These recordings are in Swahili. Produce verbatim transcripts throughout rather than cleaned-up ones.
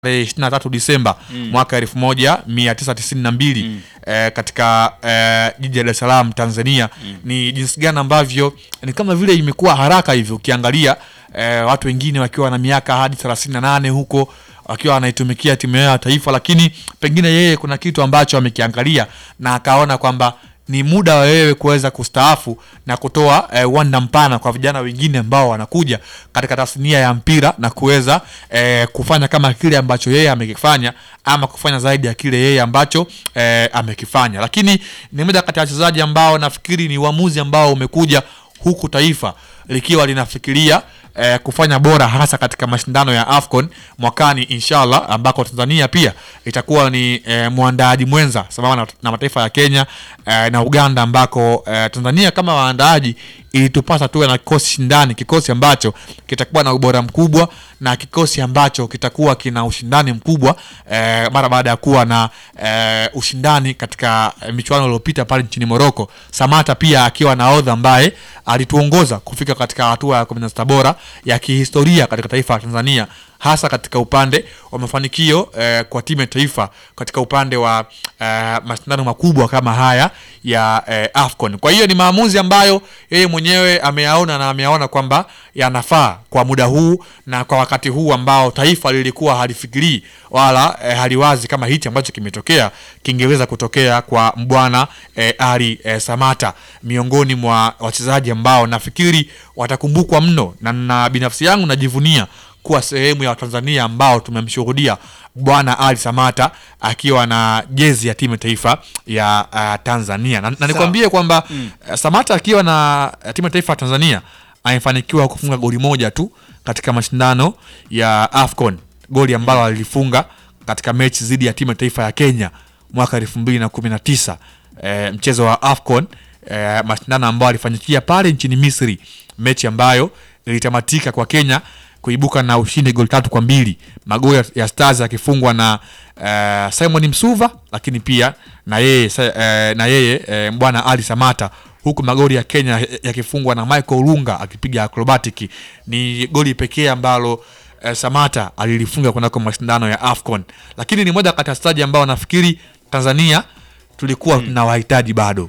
ishirini na tatu Disemba mm. mwaka elfu moja mia tisa tisini na mbili mm. eh, katika eh, jiji la Dar es Salaam Tanzania mm. ni jinsi gani ambavyo ni kama vile imekuwa haraka hivyo ukiangalia eh, watu wengine wakiwa na miaka hadi thelathini na nane huko wakiwa wanaitumikia timu ya taifa, lakini pengine yeye kuna kitu ambacho amekiangalia na akaona kwamba ni muda wa wewe kuweza kustaafu na kutoa eh, uwanda mpana kwa vijana wengine ambao wanakuja katika tasnia ya mpira na kuweza eh, kufanya kama kile ambacho yeye amekifanya ama kufanya zaidi ya kile yeye ambacho eh, amekifanya. Lakini ni mmoja kati ya wachezaji ambao nafikiri ni uamuzi ambao umekuja huku taifa likiwa linafikiria eh, kufanya bora hasa katika mashindano ya AFCON mwakani inshallah, ambako Tanzania pia itakuwa ni eh, muandaaji mwenza sababu na, na mataifa ya Kenya eh, na Uganda, ambako eh, Tanzania kama waandaaji ilitupasa tuwe na kikosi shindani, kikosi ambacho kitakuwa na ubora mkubwa na kikosi ambacho kitakuwa kina ushindani mkubwa eh, mara baada ya kuwa na eh, ushindani katika eh, michuano iliyopita pale nchini Morocco. Samata pia akiwa nahodha ambaye alituongoza kufika katika hatua ya kumi na sita bora ya kihistoria katika taifa la Tanzania, hasa katika upande wa mafanikio eh, kwa timu ya taifa katika upande wa eh, mashindano makubwa kama haya ya eh, AFCON. Kwa hiyo ni maamuzi ambayo yeye mwenyewe ameyaona na ameyaona kwamba yanafaa kwa muda huu na kwa wakati huu ambao taifa lilikuwa halifikirii wala eh, haliwazi kama hichi ambacho kimetokea kingeweza kutokea kwa mbwana eh, Ali eh, Samata, miongoni mwa wachezaji ambao nafikiri watakumbukwa mno, na, na binafsi yangu najivunia kuwa sehemu ya Tanzania ambao tumemshuhudia bwana Ali Samata akiwa na jezi ya timu taifa ya uh, Tanzania. Na, na nikwambie kwamba mm. Samata akiwa na timu taifa ya Tanzania amefanikiwa kufunga goli moja tu katika mashindano ya AFCON, goli ambalo alilifunga katika mechi dhidi ya timu taifa ya Kenya mwaka elfu mbili na kumi na tisa, e, mchezo wa AFCON, e, mashindano ambayo alifanyikia pale nchini Misri, mechi ambayo ilitamatika kwa Kenya kuibuka na ushindi goli tatu kwa mbili, magoli ya Stars yakifungwa na uh, Simon Msuva, lakini pia na yeye uh, na yeye uh, bwana Ali Samata, huku magoli ya Kenya yakifungwa na Michael Olunga akipiga acrobatic. Ni goli pekee ambalo uh, Samata alilifunga kunako mashindano ya AFCON, lakini ni moja kati ya stadi ambao nafikiri Tanzania tulikuwa hmm. na wahitaji bado.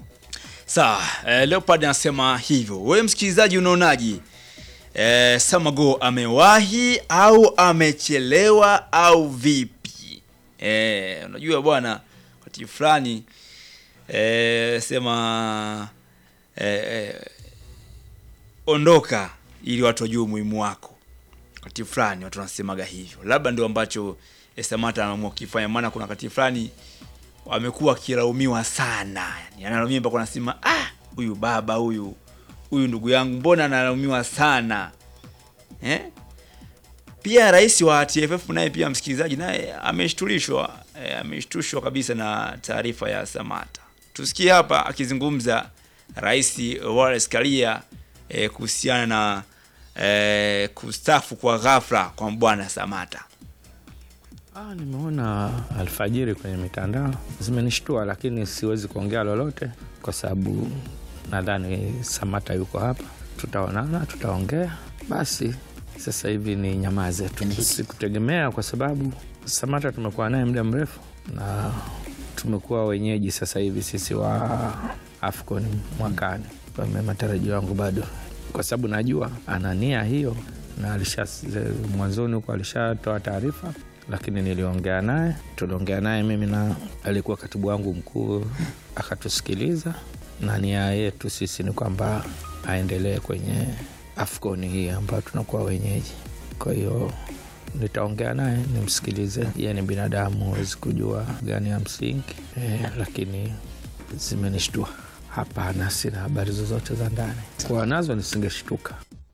Sawa, eh, Leopard anasema hivyo. Wewe msikilizaji unaonaje? Eh, Samago amewahi au amechelewa au vipi? Eh, unajua bwana wakati fulani eh, sema eh, eh, ondoka ili watu wajue umuhimu wako. Wakati fulani watu wanasemaga hivyo. Labda ndio ambacho eh, Samata anaamua kufanya, maana kuna wakati fulani amekuwa akilaumiwa sana. Yaani analaumiwa mpaka anasema ah, huyu baba huyu huyu ndugu yangu mbona analaumiwa sana eh? Pia rais wa T F F naye pia msikilizaji naye ameshturishwa eh, ameshtushwa kabisa na taarifa ya Samata. Tusikie hapa akizungumza Rais Wallace Karia eh, kuhusiana na eh, kustafu kwa ghafla kwa bwana Samata. Ah, nimeona alfajiri kwenye mitandao zimenishtua, lakini siwezi kuongea lolote kwa sababu nadhani Samata yuko hapa, tutaonana, tutaongea. Basi sasa hivi ni nyamaze tu, sikutegemea kwa sababu Samata tumekuwa naye muda mrefu na tumekuwa wenyeji sasa hivi sisi wa AFCON mwakani. Kwa matarajio yangu bado, kwa sababu najua ana nia hiyo na alisha mwanzoni huko alishatoa taarifa, lakini niliongea naye, tuliongea naye mimi na alikuwa katibu wangu mkuu, akatusikiliza na nia yetu sisi ni kwamba aendelee kwenye AFCON hii ambayo tunakuwa wenyeji. Kwa hiyo nitaongea naye nimsikilize, yeye ni binadamu, hawezi kujua gani ya msingi eh, lakini zimenishtua. Hapana, sina habari zozote za ndani, kwa nazo nisingeshtuka.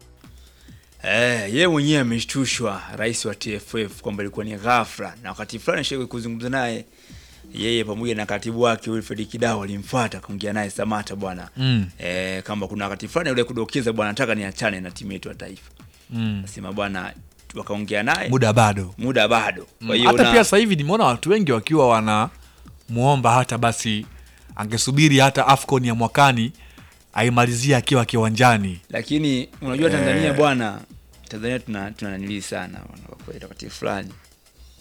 Eh, yeye mwenyewe ameshtushwa rais wa T F F kwamba ilikuwa ni ghafla, na wakati fulani shaka kuzungumza naye yeye pamoja na katibu wake Wilfred Kidao alimfuata kuongea naye Samata bwana. Mm. Eh, kama kuna wakati fulani yule kudokeza bwana nataka niachane na timu yetu ya taifa. Mm. Nasema bwana wakaongea naye muda bado. Muda bado. Kwa hiyo hata una... pia sasa hivi nimeona watu wengi wakiwa wana muomba hata basi angesubiri hata AFCON ya mwakani aimalizia akiwa kiwanjani. Lakini unajua Tanzania eh... bwana, Tanzania tuna tunanilii sana kwa kweli wakati fulani.